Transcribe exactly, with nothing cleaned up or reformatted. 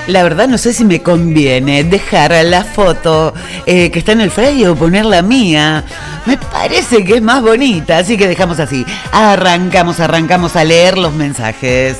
La verdad no sé si me conviene dejar la foto eh, que está en el Frey o poner la mía. Me parece que es más bonita, así que dejamos así. Arrancamos, arrancamos a leer los mensajes.